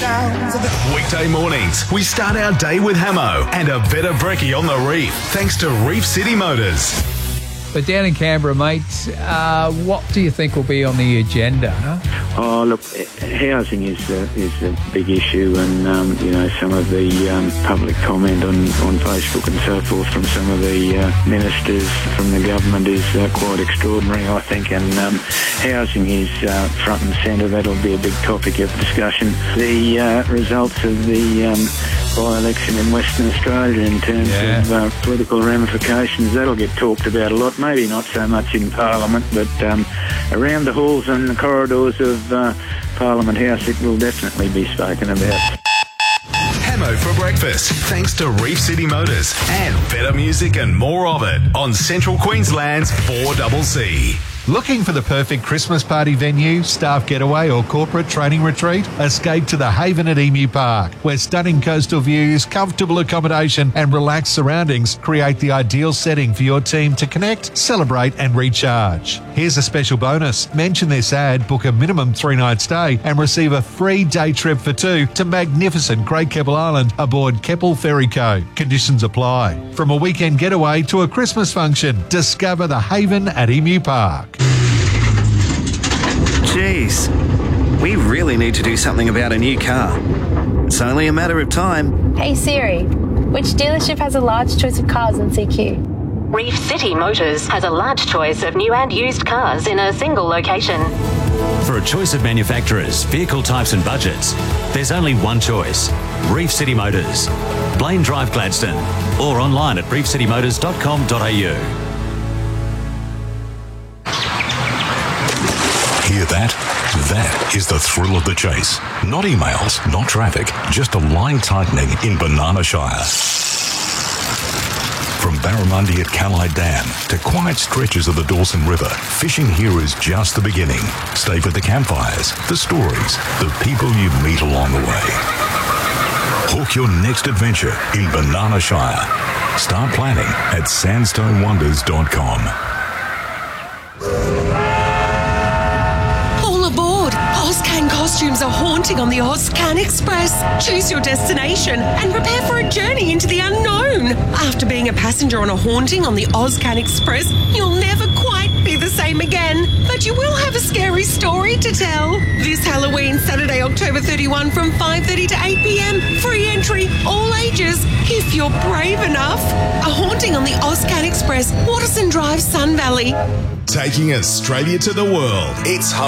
Weekday mornings, we start our day with Hamo and a better brekkie on the reef, thanks to Reef City Motors. But down in Canberra, mate, what do you think will be on the agenda? Oh, look, housing is a big issue, and some of the public comment on Facebook and so forth from some of the ministers from the government is quite extraordinary, I think, and housing is front and centre. That'll be a big topic of discussion. The results of the by-election in Western Australia in terms of political ramifications, that'll get talked about a lot, maybe not so much in Parliament, but around the halls and the corridors of Parliament House it will definitely be spoken about. Hamo for breakfast, thanks to Reef City Motors and better music and more of it on Central Queensland's 4CC. Looking for the perfect Christmas party venue, staff getaway or corporate training retreat? Escape to the Haven at Emu Park, where stunning coastal views, comfortable accommodation and relaxed surroundings create the ideal setting for your team to connect, celebrate and recharge. Here's a special bonus. Mention this ad, book a minimum 3-night stay and receive a free day trip for 2 to magnificent Great Keppel Island aboard Keppel Ferry Co. Conditions apply. From a weekend getaway to a Christmas function, discover the Haven at Emu Park. Jeez, we really need to do something about a new car. It's only a matter of time. Hey Siri, which dealership has a large choice of cars in CQ? Reef City Motors has a large choice of new and used cars in a single location. For a choice of manufacturers, vehicle types and budgets, there's only one choice. Reef City Motors. Blaine Drive, Gladstone. Or online at reefcitymotors.com.au. Hear that? That is the thrill of the chase. Not emails, not traffic, just a line tightening in Banana Shire. From Barramundi at Callide Dam to quiet stretches of the Dawson River, fishing here is just the beginning. Stay for the campfires, the stories, the people you meet along the way. Hook your next adventure in Banana Shire. Start planning at sandstonewonders.com. Ozcan costumes are haunting on the Ozcan Express. Choose your destination and prepare for a journey into the unknown. After being a passenger on a haunting on the Ozcan Express, you'll never quite be the same again. But you will have a scary story to tell. This Halloween, Saturday, October 31 from 5:30 to 8 p.m. Free entry, all ages, if you're brave enough. A haunting on the Ozcan Express, Waterson Drive, Sun Valley. Taking Australia to the world. It's